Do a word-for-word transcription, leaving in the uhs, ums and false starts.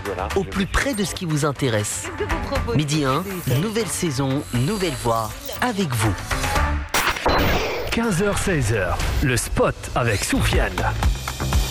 voilà, au je- plus près de ce qui vous intéresse. Midi un, nouvelle saison, nouvelle voix, avec vous. quinze heures seize heures, le spot avec Soufiane.